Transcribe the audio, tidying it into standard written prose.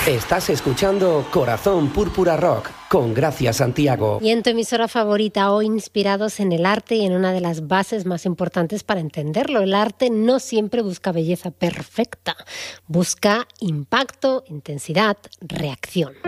Estás escuchando Corazón Púrpura Rock con Gracia Santiago. Y en tu emisora favorita, hoy inspirados en el arte y en una de las bases más importantes para entenderlo. El arte no siempre busca belleza perfecta, busca impacto, intensidad, reacción.